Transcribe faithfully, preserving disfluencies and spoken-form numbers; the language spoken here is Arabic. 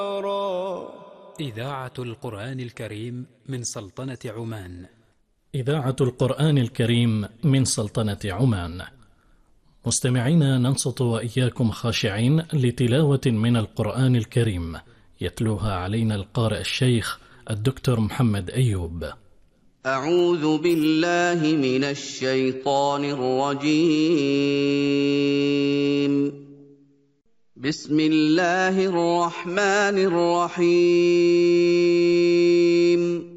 إذاعة القرآن الكريم من سلطنة عمان. إذاعة القرآن الكريم من سلطنة عمان. مستمعينا، ننصت وإياكم خاشعين لتلاوة من القرآن الكريم يتلوها علينا القارئ الشيخ الدكتور محمد أيوب. أعوذ بالله من الشيطان الرجيم. بسم الله الرحمن الرحيم.